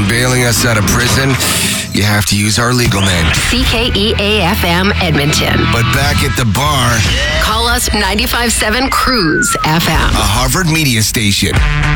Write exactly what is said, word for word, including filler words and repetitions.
on bailing us out of prison, you have to use our legal name. C K E A F M Edmonton. But back at the bar, Call us ninety-five point seven Cruise F M. a Harvard media station.